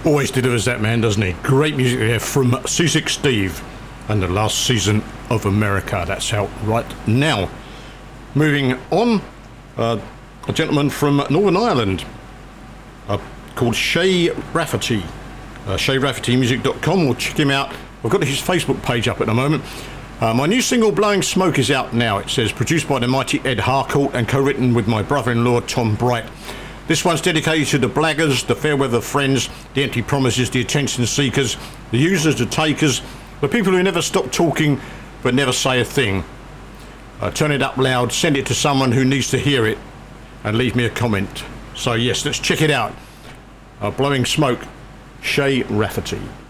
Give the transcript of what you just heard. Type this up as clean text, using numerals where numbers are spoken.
Always delivers that man, doesn't he? Great music there from Seasick Steve and the last season of America. That's out right now. Moving on, a gentleman from Northern Ireland called Shay Rafferty. ShayRaffertyMusic.com, or check him out. I've got his Facebook page up at the moment. My new single Blowing Smoke is out now. It says produced by the mighty Ed Harcourt and co-written with my brother-in-law Tom Bright. This one's dedicated to the blaggers, the fair weather friends, the empty promises, the attention seekers, the users, the takers, the people who never stop talking but never say a thing. Turn it up loud, send it to someone who needs to hear it, and leave me a comment. So yes, let's check it out. Blowing Smoke, Shay Rafferty.